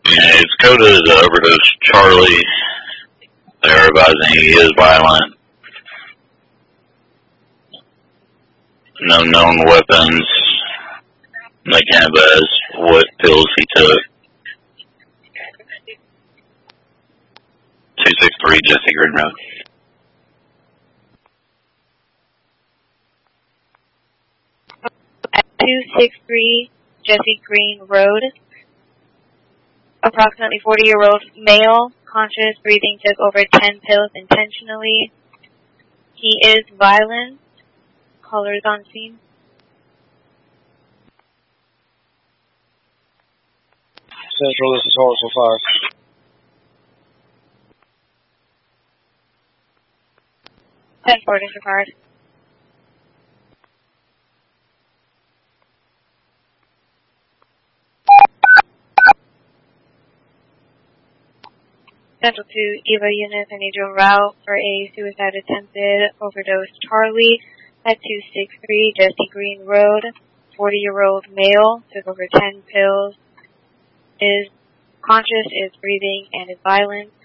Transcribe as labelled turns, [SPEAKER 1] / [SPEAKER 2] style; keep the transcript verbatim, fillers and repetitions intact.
[SPEAKER 1] Yeah, it's coded as an overdose. Charlie, they're advising he is violent. No known weapons. They can't advise what pills he took. two six three Jesse Green Road.
[SPEAKER 2] At two six three Jesse Green Road, approximately forty-year-old male, conscious, breathing, took over ten pills intentionally. He is violent. Callers on scene.
[SPEAKER 3] Central, this is Horace five.
[SPEAKER 2] ten four disregard. Central two, Eva units, I need your route for a suicide attempted overdose Charlie at two six three Jesse Green Road. forty-year-old male, took over ten pills, is conscious, is breathing, and is violent.